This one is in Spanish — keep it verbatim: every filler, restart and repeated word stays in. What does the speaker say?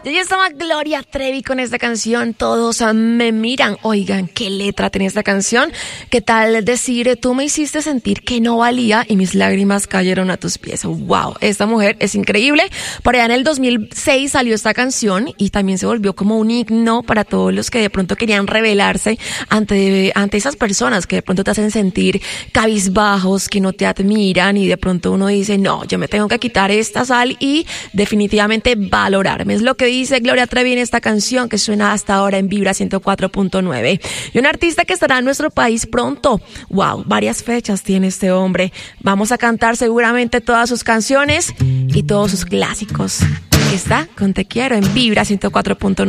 Ya estaba Gloria Trevi con esta canción, Todos me miran. Oigan, qué letra tenía esta canción. ¿Qué tal decir, tú me hiciste sentir que no valía y mis lágrimas cayeron a tus pies? Wow, esta mujer es increíble. Por allá en el dos mil seis salió esta canción y también se volvió como un himno para todos los que de pronto querían rebelarse ante, ante esas personas que de pronto te hacen sentir cabizbajos, que no te admiran y de pronto uno dice, no, yo me tengo que quitar esta sal y definitivamente valorarme. Es lo que dice Gloria Trevi en esta canción que suena hasta ahora en Vibra ciento cuatro punto nueve. Y un artista que estará en nuestro país pronto. Wow, varias fechas tiene este hombre. Vamos a cantar seguramente todas sus canciones y todos sus clásicos. Aquí está con Te Quiero en Vibra ciento cuatro punto nueve.